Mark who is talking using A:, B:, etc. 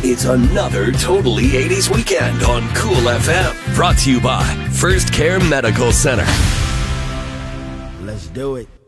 A: It's another totally 80s weekend on Cool FM. Brought to you by First Care Medical Center.
B: Let's do it.